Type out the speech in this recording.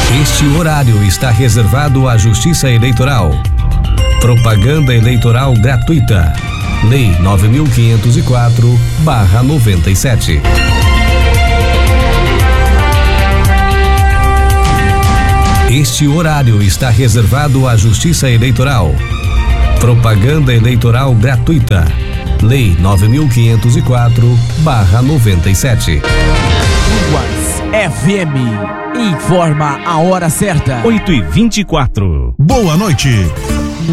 Este horário está reservado à Justiça Eleitoral. Propaganda eleitoral gratuita. Lei 9.504/97. Este horário está reservado à Justiça Eleitoral. Propaganda eleitoral gratuita. Lei 9.504/97. Ruas FM informa a hora certa. 8h24. Boa noite.